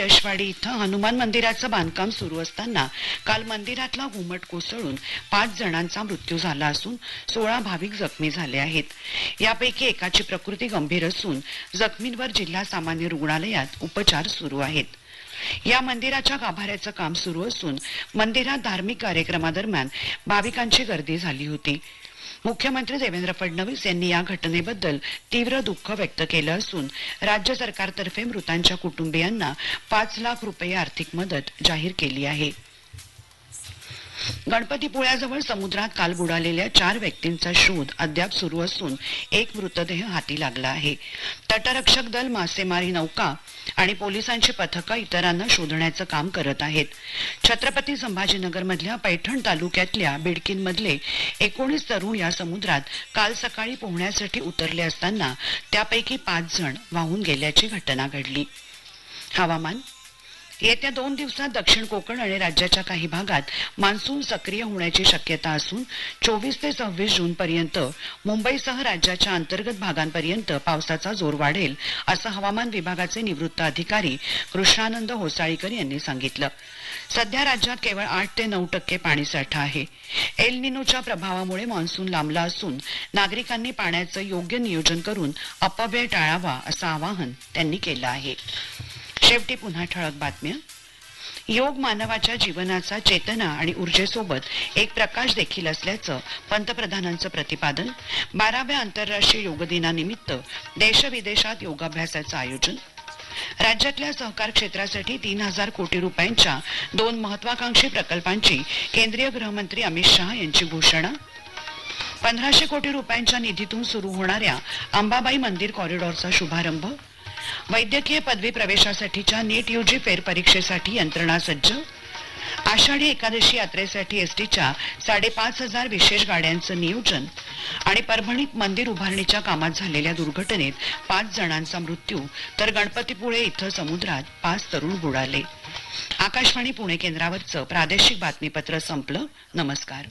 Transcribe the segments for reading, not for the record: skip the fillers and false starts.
यशवाडी इथं हनुमान मंदिराचं बांधकाम सुरू असताना काल मंदिरातला घुमट कोसळून 5 जणांचा मृत्यू झाला असून 16 भाविक जखमी झाले आहेत. यापैकी एकाची प्रकृती गंभीर असून जखमींवर जिल्हा सामान्य रुग्णालयात उपचार सुरू आहेत. या मंदिराच्या गाभाऱ्याचं काम सुरू असून मंदिरात धार्मिक कार्यक्रमादरम्यान भाविकांची गर्दी झाली होती. मुख्यमंत्री देवेंद्र फडणवीस यांनी या घटनेबद्दल तीव्र दुःख व्यक्त केलं असून राज्य सरकारतर्फे मृतांच्या कुटुंबियांना 5 लाख रुपये आर्थिक मदत जाहीर केली आहे. गणपतीपुळ्याजवळ समुद्रात काल बुडालेल्या 4 व्यक्तींचा शोध अद्याप सुरू असून एक मृतदेह हाती लागला आहे. तटरक्षक दल, मासेमारी नौका आणि पोलिसांची पथकं इतरांना शोधण्याचं काम करत आहेत. छत्रपती संभाजीनगरमधल्या पैठण तालुक्यातल्या बिडकीनमधले 19 तरुण या समुद्रात काल सकाळी पोहण्यासाठी उतरले असताना त्यापैकी 5 जण वाहून गेल्याची घटना घडली. हवामान. येत्या 2 दिवसात दक्षिण कोकण आणि राज्याच्या काही भागात मान्सून सक्रिय होण्याची शक्यता असून 24 ते 26 जून पर्यंत मुंबईसह राज्याच्या अंतर्गत भागांपर्यंत पावसाचा जोर वाढेल असं हवामान विभागाचे निवृत्त अधिकारी कृष्णानंद होसाळीकर यांनी सांगितलं. सध्या राज्यात केवळ 8 ते 9% पाणीसाठा आहे. एल निनोच्या प्रभावामुळे मान्सून लांबला असून नागरिकांनी पाण्याचं योग्य नियोजन करून अपव्यय टाळावा असं आवाहन त्यांनी केलं आहे. शेवटी पुन्हा ठळक बातम्या. योग मानवाच्या जीवनाचा चेतना आणि ऊर्जेसोबत एक प्रकाश देखील असल्याचं पंतप्रधानांचं प्रतिपादन. 12व्या आंतरराष्ट्रीय योग दिनानिमित्त देशविदेशात योगाभ्यासाचं आयोजन. राज्यातल्या सहकार क्षेत्रासाठी 3000 कोटी रुपयांच्या 2 महत्वाकांक्षी प्रकल्पांची केंद्रीय गृहमंत्री अमित शहा यांची घोषणा. 1500 कोटी रुपयांच्या निधीतून सुरू होणाऱ्या अंबाबाई मंदिर कॉरिडॉरचा शुभारंभ. वैद्यकीय पदवी प्रवेशासाठीच्या नीट यूजी फेरपरीक्षेसाठी यंत्रणा सज्ज. आषाढी एकादशी यात्रेसाठी एसटीच्या 5500 विशेष गाड्यांचं नियोजन. आणि परभणीत मंदिर उभारणीच्या कामात झालेल्या दुर्घटनेत 5 जणांचा मृत्यू तर गणपतीपुळे इथं समुद्रात 5 तरुण बुडाले. आकाशवाणी पुणे केंद्रावरचं प्रादेशिक बातमीपत्र संपलं. नमस्कार.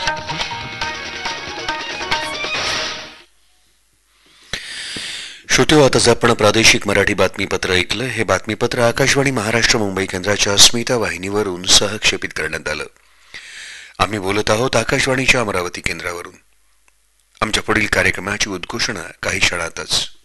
श्रोते, आताच आपण प्रादेशिक मराठी बातमीपत्र ऐकलं. हे बातमीपत्र आकाशवाणी महाराष्ट्र मुंबई केंद्राच्या अस्मिता वाहिनीवरून सहक्षेपित करण्यात आलं. आम्ही बोलत आहोत आकाशवाणीच्या अमरावती केंद्रावरून. आमच्या पुढील कार्यक्रमाची उद्घोषणा काही क्षणातच.